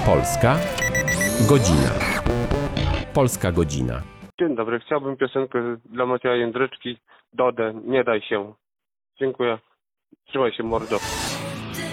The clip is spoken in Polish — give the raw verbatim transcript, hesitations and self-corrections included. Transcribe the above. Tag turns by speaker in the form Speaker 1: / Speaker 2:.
Speaker 1: Polska godzina. Polska godzina.
Speaker 2: Dzień dobry, chciałbym piosenkę dla Macieja Jędryczki, Dodę, nie daj się. Dziękuję. Trzymaj się, mordo.